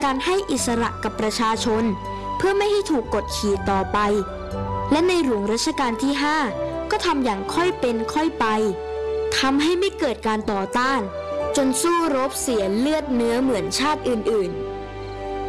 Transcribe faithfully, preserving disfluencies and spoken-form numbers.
การให้อิสระกับประชาชนเพื่อไม่ให้ถูกกดขี่ต่อไปและในหลวงรัชกาลที่ห้าก็ทำอย่างค่อยเป็นค่อยไปทำให้ไม่เกิดการต่อต้านจนสู้รบเสียเลือดเนื้อเหมือนชาติอื่นๆ